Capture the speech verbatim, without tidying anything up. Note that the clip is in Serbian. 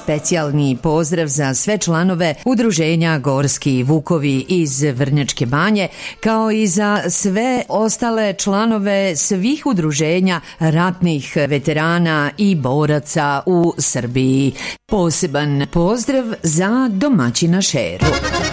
specijalni pozdrav za sve članove Udruženja Gorski Vukovi iz Vrnjačke Banje, kao i za sve ostale članove svih udruženja ratnih veterana i boraca u Srbiji. Poseban pozdrav za domaćina Šeru.